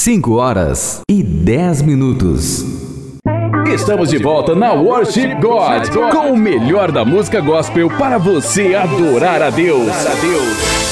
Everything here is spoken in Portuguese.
5h10. Estamos de volta na Worship God, com o melhor da música gospel para você adorar a Deus.